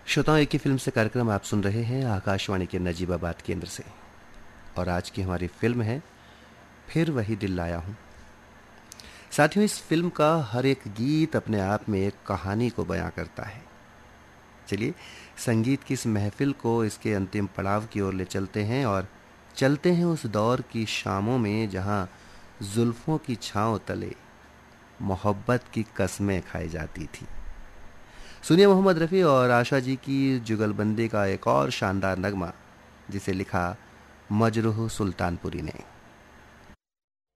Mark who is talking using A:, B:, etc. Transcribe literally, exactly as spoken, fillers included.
A: श्रोताओं, एक ही फिल्म से कार्यक्रम आप सुन रहे हैं आकाशवाणी के नजीबाबाद केंद्र से। और आज की हमारी फिल्म है फिर वही दिल लाया हूँ। साथियों, इस फिल्म का हर एक गीत अपने आप में एक कहानी को बयां करता है। चलिए संगीत की इस महफिल को इसके अंतिम पड़ाव की ओर ले चलते हैं और चलते हैं उस दौर की शामों में जहां जुल्फों की छांव तले मोहब्बत की कस्में खाई जाती थी। सुनिए मोहम्मद रफ़ी और आशा जी की जुगलबंदी का एक और शानदार नगमा, जिसे लिखा मजरूह सुल्तानपुरी ने।